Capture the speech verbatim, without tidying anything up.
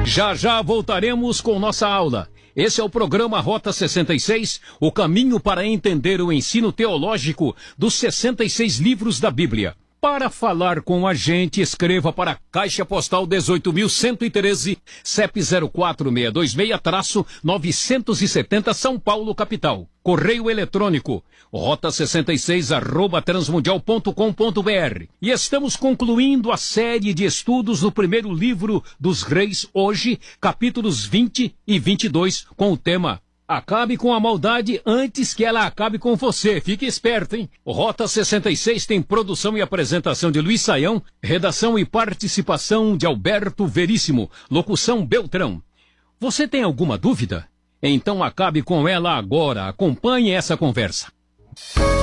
Já já voltaremos com nossa aula. Esse é o programa Rota sessenta e seis, o caminho para entender o ensino teológico dos sessenta e seis livros da Bíblia. Para falar com a gente, escreva para a Caixa Postal dezoito mil cento e treze, C E P zero quatro seis dois seis, novecentos e setenta, São Paulo, capital. Correio eletrônico, rota sessenta e seis, arroba transmundial ponto com ponto br. E estamos concluindo a série de estudos do primeiro livro dos Reis, hoje, capítulos vinte e vinte e dois, com o tema Acabe com a maldade antes que ela acabe com você. Fique esperto, hein? O Rota sessenta e seis tem produção e apresentação de Luiz Saião, redação e participação de Alberto Veríssimo, locução Beltrão. Você tem alguma dúvida? Então acabe com ela agora. Acompanhe essa conversa.